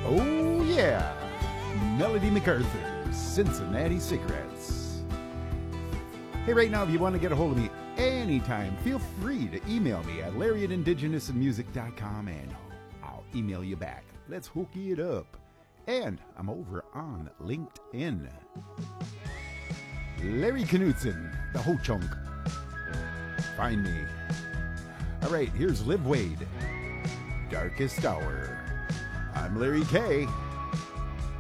Oh, yeah. Melody MacArthur, Cincinnati Cigarettes. Hey, right now, if you want to get a hold of me anytime, feel free to email me at larry@indigenousinmusic.com and I'll email you back. Let's hook it up. And I'm over on LinkedIn. Larry Knutson, the Ho Chunk. Find me. All right, here's Liv Wade, Darkest Hour. I'm Larry K.